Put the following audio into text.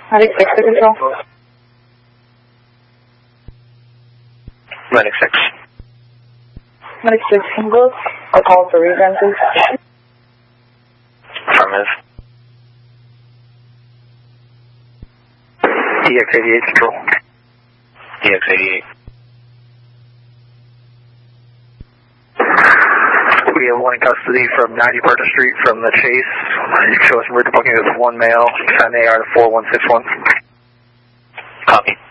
Medic 6 to control. Medic 6. Medic 6, can you go? I'll call for regen, please. Affirmative. EX-88 control. EX-88. We have one in custody from 90 Barton Street from the chase. You can show us emergency booking with one male, sign AR 4161. Copy.